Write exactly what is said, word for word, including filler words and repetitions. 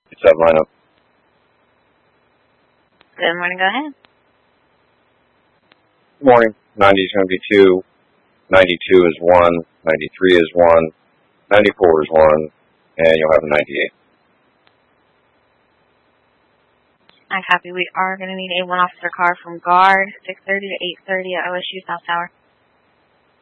It's that lineup. Good morning, go ahead. Morning. ninety is going to be two. ninety-two is one. ninety-three is one. ninety-four is one. And you'll have a ninety-eight. I copy. We are going to need a one-officer car from Guard, six thirty to eight thirty at O S U South Tower.